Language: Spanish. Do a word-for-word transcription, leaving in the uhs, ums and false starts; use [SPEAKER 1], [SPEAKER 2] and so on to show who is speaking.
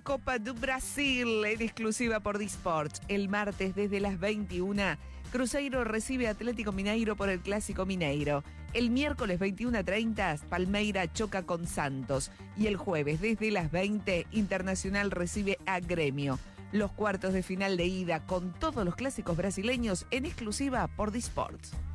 [SPEAKER 1] Copa do Brasil en exclusiva por Disports. El martes desde las veintiuna, Cruzeiro recibe a Atlético Mineiro por el Clásico Mineiro. El miércoles veintiuna treinta, Palmeira choca con Santos. Y el jueves desde las veinte, Internacional recibe a Gremio. Los cuartos de final de ida con todos los clásicos brasileños en exclusiva por Disports.